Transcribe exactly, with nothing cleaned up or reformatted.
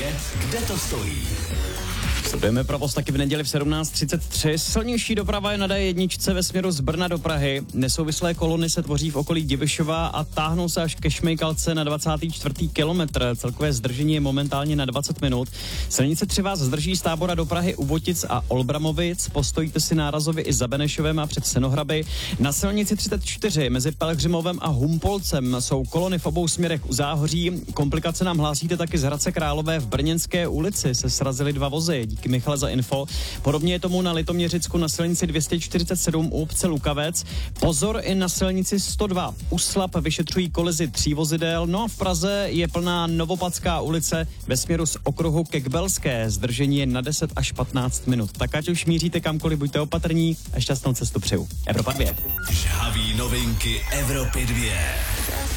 vědět, kde to stojí. Sledujeme provoz taky v neděli v sedmnáct třicet tři. Silnější doprava je na D jedna ve směru z Brna do Prahy. Nesouvislé kolony se tvoří v okolí Divišova a táhnou se až ke Šmejkalce na dvacátý čtvrtý kilometr. Celkové zdržení je momentálně na dvacet minut. Silnice tři vás zdrží z Tábora do Prahy u Votic a Olbramovic. Postojíte si nárazově i za Benešovem a před Senohraby. Na silnici třicet čtyři mezi Pelhřimovem a Humpolcem jsou kolony v obou směrech u Záhoří. Komplikace nám hlásíte taky z Hradce Králové. V Brněnské ulici se srazily dva vozy. Díky Michale za info. Podobně je tomu na Litoměřicku na silnici dvě stě čtyřicet sedm u obce Lukavec. Pozor i na silnici sto dva. U Slap vyšetřují kolizi tří vozidel. No a v Praze je plná Novopadská ulice ve směru z okruhu ke Kbelské. Zdržení je na deset až patnáct minut. Tak ať už míříte kamkoliv, buďte opatrní a šťastnou cestu přeju. Evropa dvě. Žhavý novinky Evropy dvě.